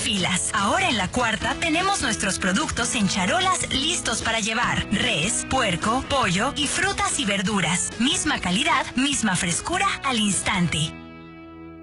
filas. Ahora en La Cuarta tenemos nuestros productos en charolas listos para llevar. Res, puerco, pollo y frutas y verduras. Misma calidad, misma frescura al instante.